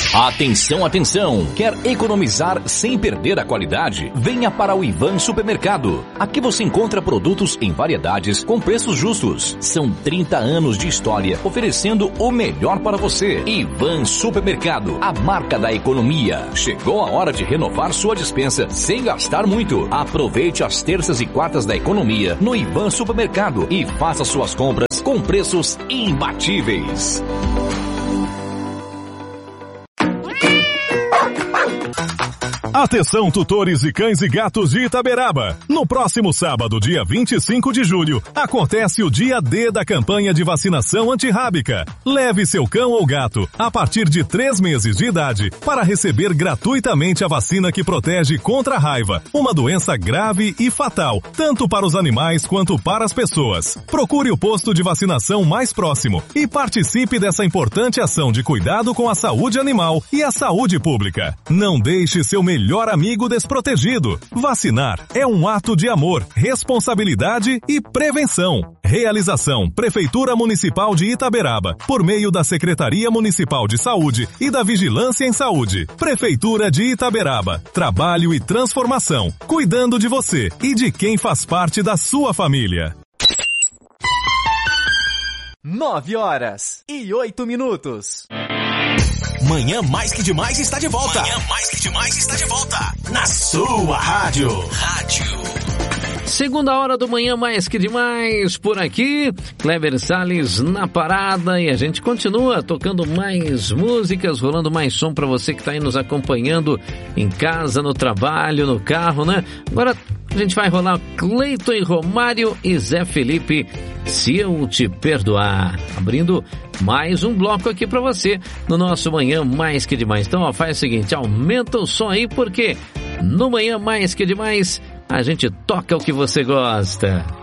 Atenção, atenção! Quer economizar sem perder a qualidade? Venha para o Ivan Supermercado. Aqui você encontra produtos em variedades com preços justos. São 30 anos de história oferecendo o melhor para você. Ivan Supermercado, a marca da economia. Chegou a hora de renovar sua despensa sem gastar muito. Aproveite as terças e quartas da economia no Ivan Supermercado e faça suas compras com preços imbatíveis. Atenção, tutores de cães e gatos de Itaberaba. No próximo sábado, dia 25 de julho, acontece o dia D da campanha de vacinação antirrábica. Leve seu cão ou gato a partir de 3 meses de idade para receber gratuitamente a vacina que protege contra a raiva, uma doença grave e fatal, tanto para os animais quanto para as pessoas. Procure o posto de vacinação mais próximo e participe dessa importante ação de cuidado com a saúde animal e a saúde pública. Não deixe seu melhor amigo desprotegido. Vacinar é um ato de amor, responsabilidade e prevenção. Realização: Prefeitura Municipal de Itaberaba, por meio da Secretaria Municipal de Saúde e da Vigilância em Saúde. Prefeitura de Itaberaba. Trabalho e transformação, cuidando de você e de quem faz parte da sua família. 9h08. Manhã Mais Que Demais está de volta. Manhã Mais Que Demais está de volta. Na sua rádio. Segunda hora do Manhã Mais Que Demais por aqui. Kleber Salles na parada e a gente continua tocando mais músicas, rolando mais som para você que está aí nos acompanhando em casa, no trabalho, no carro, né? Agora a gente vai rolar Cleiton e Romário e Zé Felipe, Se Eu Te Perdoar. Abrindo mais um bloco aqui para você no nosso Manhã Mais Que Demais. Então, ó, faz o seguinte, aumenta o som aí porque no Manhã Mais Que Demais a gente toca o que você gosta.